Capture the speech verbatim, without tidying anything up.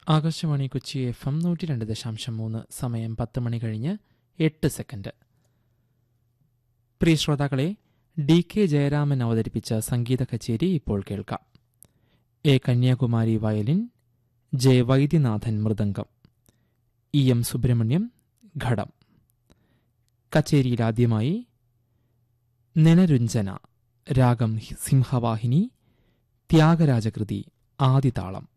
Akashvani Kochi F M നൂറ്റി രണ്ട് ദശാംശം മൂന്ന്. സമയം പത്ത് മണി കഴിഞ്ഞ് എട്ട് സെക്കൻഡ്. പ്രിയ ശ്രോതാക്കളെ, ഡി കെ ജയരാമൻ അവതരിപ്പിച്ച സംഗീത കച്ചേരി ഇപ്പോൾ കേൾക്കാം. A Kanyakumari violin, J Vaidyanathan mridangam, E M Subrahmanyam ഘടം. കച്ചേരിയിലാദ്യമായി നെനരുഞ്ജന രാഗം സിംഹവാഹിനി, ത്യാഗരാജകൃതി ആദിതാളം.